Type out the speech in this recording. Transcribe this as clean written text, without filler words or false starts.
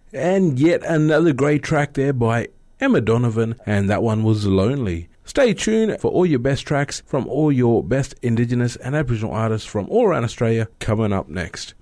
And yet another great track there by Emma Donovan, and that one was Lonely. Stay tuned for all your best tracks from all your best Indigenous and Aboriginal artists from all around Australia coming up next.